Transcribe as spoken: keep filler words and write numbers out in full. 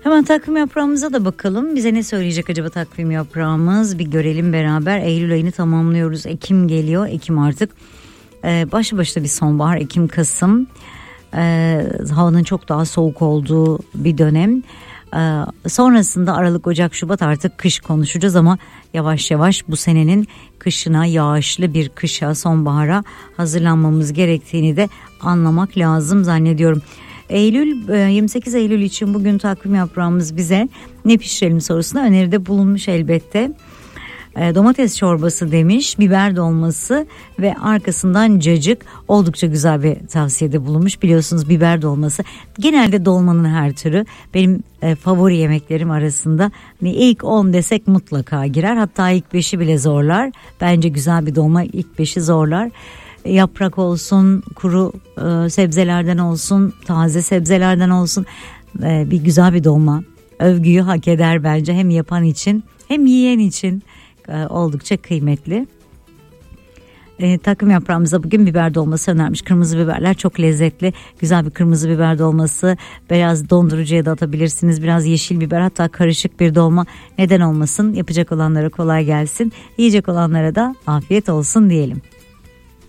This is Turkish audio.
Hemen takvim yaprağımıza da bakalım. Bize ne söyleyecek acaba takvim yaprağımız? Bir görelim beraber. Eylül ayını tamamlıyoruz. Ekim geliyor. Ekim artık ee, başlı başına bir sonbahar. Ekim, Kasım. Ee, havanın çok daha soğuk olduğu bir dönem. Ee, sonrasında Aralık, Ocak, Şubat artık kış konuşacağız ama yavaş yavaş bu senenin kışına, yağışlı bir kışa, sonbahara hazırlanmamız gerektiğini de anlamak lazım zannediyorum. Eylül, yirmi sekiz Eylül için bugün takvim yaprağımız bize ne pişirelim sorusuna öneride bulunmuş elbette. E, domates çorbası demiş, biber dolması ve arkasından cacık, oldukça güzel bir tavsiyede bulunmuş. Biliyorsunuz biber dolması genelde dolmanın her türü benim e, favori yemeklerim arasında. Hani ilk on desek mutlaka girer, hatta ilk beşi bile zorlar. Bence güzel bir dolma ilk beşi zorlar. E, yaprak olsun, kuru e, sebzelerden olsun, taze sebzelerden olsun, e, bir güzel bir dolma övgüyü hak eder bence, hem yapan için hem yiyen için. Oldukça kıymetli. E, takvim yaprağımıza bugün biber dolması önermiş. Kırmızı biberler çok lezzetli. Güzel bir kırmızı biber dolması. Biraz dondurucuya da atabilirsiniz. Biraz yeşil biber, hatta karışık bir dolma. Neden olmasın? Yapacak olanlara kolay gelsin. Yiyecek olanlara da afiyet olsun diyelim.